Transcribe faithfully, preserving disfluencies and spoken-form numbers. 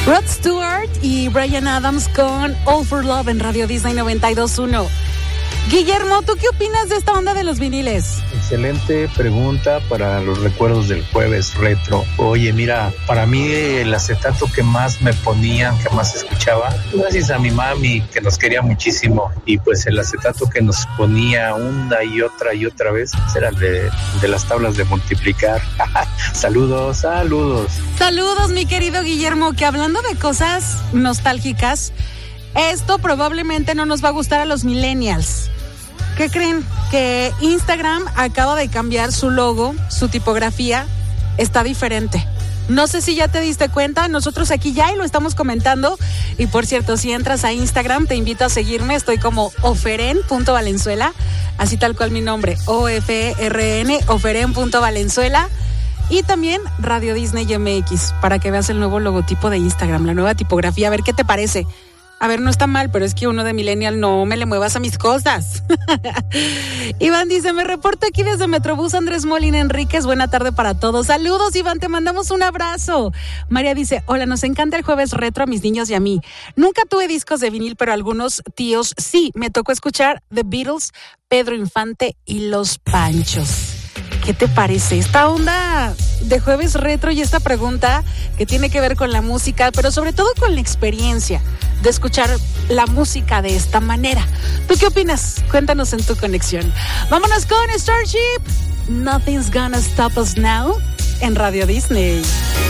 Rod Stewart y Bryan Adams con All for Love en Radio Disney noventa y dos punto uno. Guillermo, ¿tú qué opinas de esta onda de los viniles? Excelente pregunta para los recuerdos del jueves retro. Oye, mira, para mí el acetato que más me ponían, que más escuchaba, gracias a mi mami que nos quería muchísimo, y pues el acetato que nos ponía una y otra y otra vez era el de, de las tablas de multiplicar. Saludos, saludos. Saludos, mi querido Guillermo, que hablando de cosas nostálgicas, esto probablemente no nos va a gustar a los millennials. ¿Qué creen? Que Instagram acaba de cambiar su logo, su tipografía, está diferente. No sé si ya te diste cuenta, nosotros aquí ya y lo estamos comentando. Y por cierto, si entras a Instagram, te invito a seguirme, estoy como oferen punto valenzuela, así tal cual mi nombre, O F E R N, oferen punto valenzuela. Y también Radio Disney M X, para que veas el nuevo logotipo de Instagram, la nueva tipografía, a ver qué te parece. A ver, no está mal, pero es que uno de millennial no me le muevas a mis cosas. Iván dice, me reporto aquí desde Metrobús Andrés Molina Enríquez. Buena tarde para todos. Saludos, Iván, te mandamos un abrazo. María dice, hola, nos encanta el jueves retro a mis niños y a mí. Nunca tuve discos de vinil, pero algunos tíos sí. Me tocó escuchar The Beatles, Pedro Infante y Los Panchos. ¿Qué te parece esta onda de jueves retro y esta pregunta que tiene que ver con la música, pero sobre todo con la experiencia de escuchar la música de esta manera? ¿Tú qué opinas? Cuéntanos en tu conexión. Vámonos con Starship. Nothing's Gonna Stop Us Now en Radio Disney.